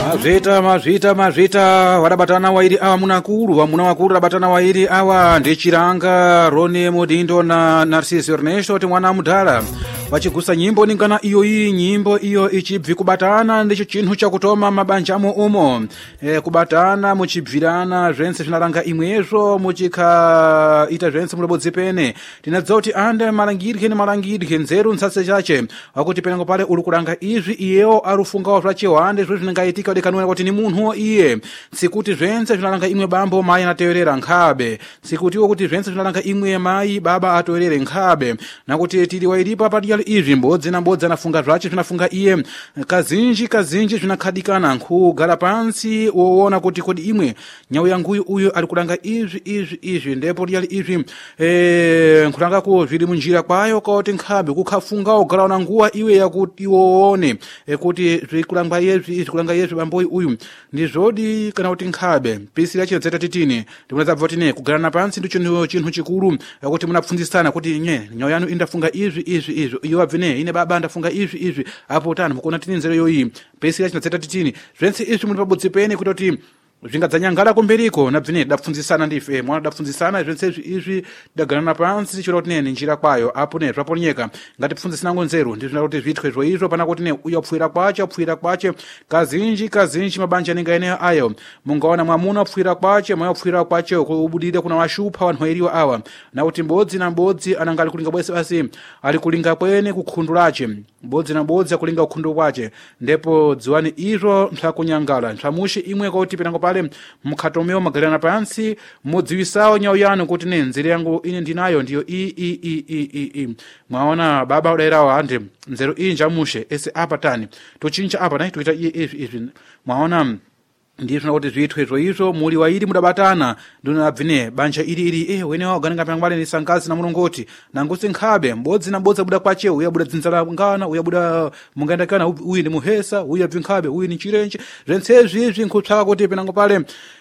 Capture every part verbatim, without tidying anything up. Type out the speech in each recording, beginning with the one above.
Mazvita mazvita mazvita wadabatana wairi awa munakuru wamuna wakuru rabatana wairi awa ndechiranga Rone Modindo na Narciso Ernesto ti mwana mudala wachigusa nyimbo ningana iyo iyi nyimbo iyo ichibvi kubatana ndicho chinhu chakutoma mabanjamo umo e, kubatana muchibvirana zvense zvinaranga imwezvo muchika ita zvense mulobodzi pene tinadza kuti ande malangirike ni malangirike nzeru ntsatse chache wakuti penango pale uri kuranga izvi iyewo arufungawo zvachewande zvo zvinengaitika udekanwena kuti ni munhu iye sikuti zvense zvinaranga imwe bambo mai anateerera nkhabe sikutiwo kuti zvense zvinaranga imwe mai baba atoerere nkhabe nakuti tiri wairipa padiyali izvi mbodzi na mbodzi anafunga zvache zvinafunga iye kazinji kazinji zvinakhadikana nkugara pansi woona kuti kodi imwe nyau yanguyu uyo ari kuranga izvi izvi izvi ndipo liyali izvi eh nkurangako zviri munjira kwayo kuti nkhabe kukhafunga ogara na nguwa iwe yakuti woone e, kuti zvikuranga yezvi izvi kuranga yezvi bamboyi uyu ndizvodi kana kuti nkhabe pisi lacho zeta titini ndimunadzabva kuti ne kugara na pansi ndicho chinhu chikuru yakuti munapfunzisana kuti nye nyau yanu indafunga izvi izvi izvi iyo abvine ine baba ndafunga izvi izvi apo tano mukona tini nzero yoyi pesi lacho zeta titini zvense izvi muri pabodzi pene kuti zvingadzanyangala kumberiko nabvine dapfunzisana ndife mwana dapfunzisana zvense izvi dagarana pansi tichira kuti nene njira kwayo apo ne zvaponyeka ngatipfunzisana ngonzeru ndizvina kuti zvitwe zvoizvo pana kuti ne uya pfuira kwacho pfuira kwache kazinji kazinji mabanja ninga ene ayo mungaona mwamuna pfuira kwache mwa pfuira kwache kubudire kuna washupa wanhu iriwa awa na kuti mbodzi na mbodzi anangali kulinga bwese basi ali kulinga kwene kukhundu lache mbodzi na mbodzi akulinga kukhundu kwache ndipo dziwani izvo msakunyangala msamushi imwe kuti penango pale mukhatomeo magalana pansi mudziwisawo nyau yanu kuti ne nzira yangu ine ndinayo ndiyo i i i i i i mwaona baba udairawo ande nzero iyi njamushe ese apa tani tochinja apa nai toita iye izvi izvi mwaona ndizvo kuti zvitwe zvoizvo muri wairi mudabatana ndona abvine banja iri iri eh wene wagananga pangwale ni sangazi na mulongoti nangusi nkhabe mbodzi na mbodzi buda kwache uya buda dzinzala ngana uya buda mungaenda kana uyi ni muhesa uya bvinkhabe uyi ni chirenje zvense zvizvi nkutsvaka kuti penango pale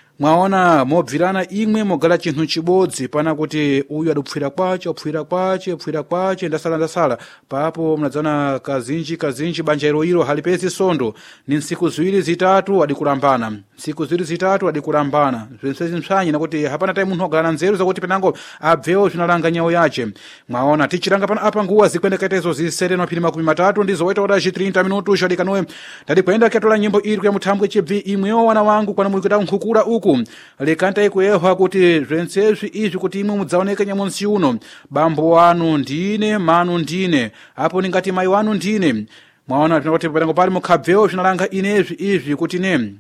mwaona mobvirana imwe mogala chinhu chibodzi pana kuti uyu adupfira kwache upfira kwache upfira kwache ndasala ndasala papo mnadzana kazinji kazinji banja iro iro halipezi sondo ni nsiku ziwiri zitatu adikulambana nsiku ziwiri zitatu adikulambana zvense zimshanyi nakuti hapana tai munhu ogala nzeru zakuti penango abvewo zvinalanga nyau yache mwaona tichiranga pana apa nguwa zikwendekaitezo zisereno phiri makumi matatu ndizo waita oda thirty minutu shadikanoe tadi kwenda ketola nyimbo iri kwa mutambwe chibvi imwewo wana wangu kwana muikuta nkukura uku lekanta ikuyeho kuti zvensezvi izvi kuti imwe mudzaoneka nyamunsi uno bambo wanu ndine manu ndine apo ningati mai wanu ndine mwaona tinoti panango pali mukhabvewo zvinalanga inezvi izvi kuti ne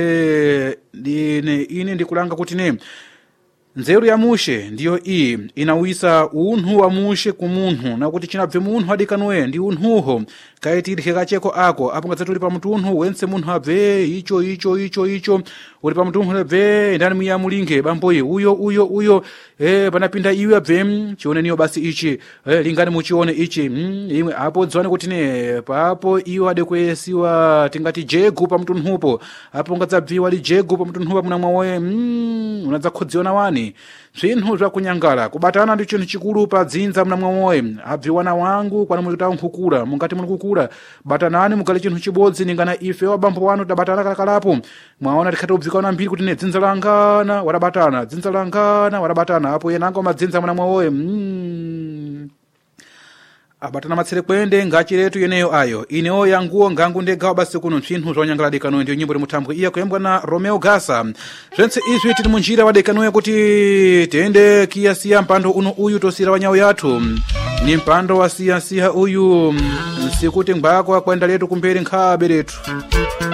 eh ndine ine ndikulanga kuti ne nzeru ya mushe ndiyo iyi inawisa unhu wa mushe kumunhu na kuti chinabve munhu adikanoe ndi unhuho kaitirike kacheko ako apo ngadzatuli pa mutunhu wense munhu abve icho icho icho icho uri pa mutunhu abve ndani muya mulinge bamboyi uyo uyo uyo eh panapinda iwe abve chione niyo basi ichi eh lingani muchione ichi mm, imwe apo dzone kuti ne papo iwo adekwesiwa tingati jegu pa mutunhupo apo ngadzabviwa li jegu pa mutunhupo muna mwawe mm, unadzakhodziona wani zvinhu zvakunyangala kubatana ndi chinhu chikulu pa dzinza mna mwamoyo abviwana wangu kwana mulita nkukura mungati muri kukura batanani mugale chinhu chibodzi ningana ife wa bambo wanu tabatana kakalapo mwaona tikatobvikana mbiri kuti ne dzinza langana warabatana dzinza langana warabatana apo yenanga madzinza mna mwamoyo mm. abatana matsere kwende ngachiretu yeneyo ayo ineyo yanguo ngangu ndega basi kuno nthinhu zvonyangala dekano ndiyo nyimbo remutambwe iya kuyembwa na Romeo Gasa zvense izvi tiri munjira wadekano kuti tende kiyasiya mpando uno uyu tosira wanyau yathu ni mpando wasiya siya uyu sikuti ngbako kwenda letu kumberi nkhabe letu